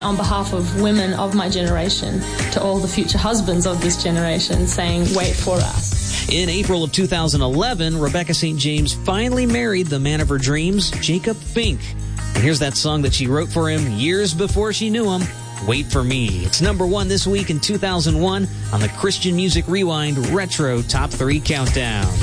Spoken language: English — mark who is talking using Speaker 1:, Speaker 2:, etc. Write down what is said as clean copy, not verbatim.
Speaker 1: On behalf of women of my generation, to all the future husbands of this generation, saying, wait for us.
Speaker 2: In April of 2011, Rebecca St. James finally married the man of her dreams, Jacob Fink. And here's that song that she wrote for him years before she knew him, Wait for Me. It's number 1 this week in 2001 on the Christian Music Rewind Retro Top 3 Countdown.